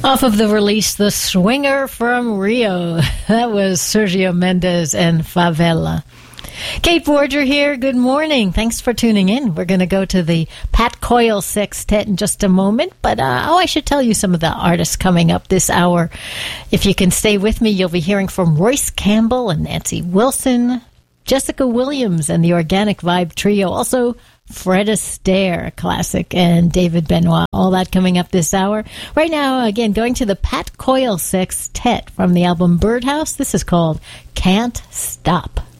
Off of the release, The Swinger from Rio. That was Sergio Mendes and Favela. Kate Forger here. Good morning. Thanks for tuning in. We're going to go to the Pat Coyle Sextet in just a moment. But, I should tell you some of the artists coming up this hour. If you can stay with me, you'll be hearing from Royce Campbell and Nancy Wilson, Jessica Williams and the Organic Vibe Trio. Also, Fred Astaire, a classic, and David Benoit. All that coming up this hour. Right now, again, going to the Pat Coyle Sextet from the album Birdhouse. This is called Can't Stop.